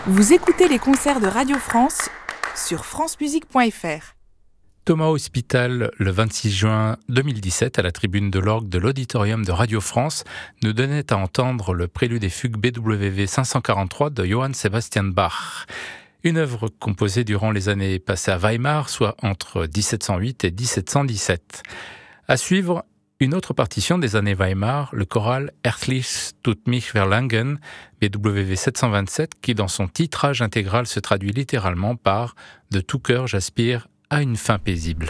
Vous écoutez les concerts de Radio France sur francemusique.fr. Thomas Hospital, le 26 juin 2017, à la tribune de l'orgue de l'Auditorium de Radio France, nous donnait à entendre le prélude et fugue BWV 543 de Johann Sebastian Bach. Une œuvre composée durant les années passées à Weimar, soit entre 1708 et 1717. À suivre, une autre partition des années Weimar, le choral Herzlich tut mich verlangen, BWV 727, qui dans son titrage intégral se traduit littéralement par « De tout cœur j'aspire à une fin paisible ».